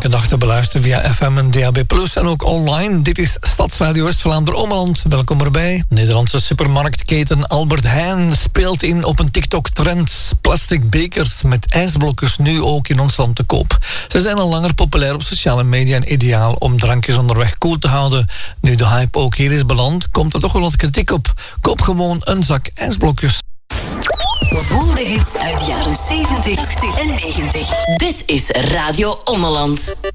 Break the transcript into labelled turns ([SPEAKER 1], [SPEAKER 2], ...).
[SPEAKER 1] elke dag te beluisteren via FM en DAB+, en ook online. Dit is Stadsradio West-Vlaanderen-Ommeland. Welkom erbij. Nederlandse supermarktketen Albert Heijn speelt in op een TikTok-trend. Plastic bekers met ijsblokjes nu ook in ons land te koop. Ze zijn al langer populair op sociale media en ideaal om drankjes onderweg koel te houden. Nu de hype ook hier is beland, komt er toch wel wat kritiek op. Koop gewoon een zak ijsblokjes.
[SPEAKER 2] Voel de hits uit de jaren 70, 80 en 90. Dit is Radio Ommeland.